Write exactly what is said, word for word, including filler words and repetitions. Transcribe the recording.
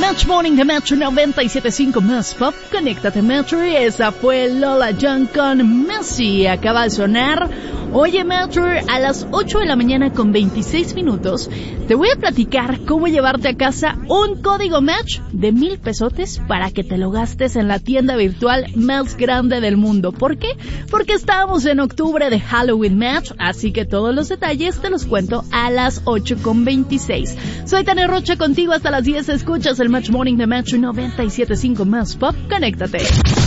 Match Morning de Metro noventa y siete punto cinco más Pop. Conéctate Metro, y esa fue Lola Young con Messi. Acaba de sonar. Oye Metro, a las ocho de la mañana con veintiséis minutos te voy a platicar cómo llevarte a casa un código Match de mil pesotes para que te lo gastes en la tienda virtual más grande del mundo. ¿Por qué? Porque estamos en octubre de Halloween Match, así que todos los detalles te los cuento a las ocho con veintiséis. Soy Tania Rocha contigo hasta las diez. Escuchas el Match Morning de Metro noventa y siete punto cinco más Pop. Conéctate.